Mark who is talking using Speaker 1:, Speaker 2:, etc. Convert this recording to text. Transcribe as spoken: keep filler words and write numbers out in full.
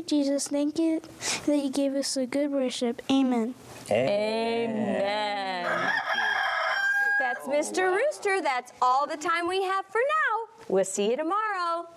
Speaker 1: Jesus. Thank you that you gave us a good worship. Amen.
Speaker 2: Amen. That's Mister Rooster. That's all the time we have for now. We'll see you tomorrow.